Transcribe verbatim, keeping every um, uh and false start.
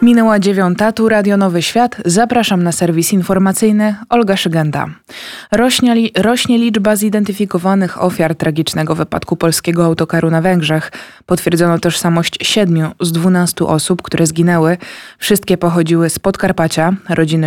Minęła dziewiąta, tu Radio Nowy Świat. Zapraszam na serwis informacyjny. Olga Szygenda. Rośnie, li, rośnie liczba zidentyfikowanych ofiar tragicznego wypadku polskiego autokaru na Węgrzech. Potwierdzono tożsamość siedmiu z dwunastu osób, które zginęły. Wszystkie pochodziły z Podkarpacia. Rodziny